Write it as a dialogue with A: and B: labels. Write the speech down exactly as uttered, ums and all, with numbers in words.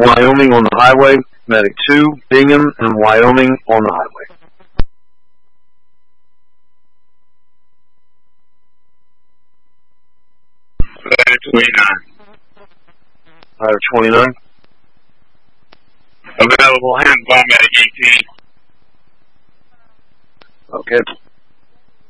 A: Wyoming on the highway. Medic two, Bingham and Wyoming on the highway.
B: Ladder twenty-nine.
A: Ladder twenty-nine.
B: Available hands by medic eighteen.
A: Okay.